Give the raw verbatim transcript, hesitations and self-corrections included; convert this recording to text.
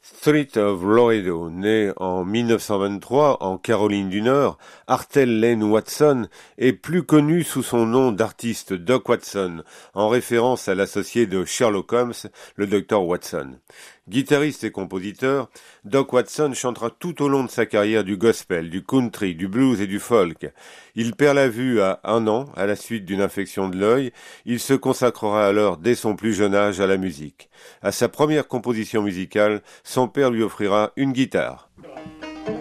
Street of Laredo, né en mille neuf cent vingt-trois en Caroline du Nord, Arthel Lane Watson est plus connu sous son nom d'artiste Doc Watson, en référence à l'associé de Sherlock Holmes, le docteur Watson. Guitariste et compositeur, Doc Watson chantera tout au long de sa carrière du gospel, du country, du blues et du folk. Il perd la vue à un an à la suite d'une infection de l'œil. Il se consacrera alors dès son plus jeune âge à la musique. À sa première composition musicale, son père lui offrira une guitare.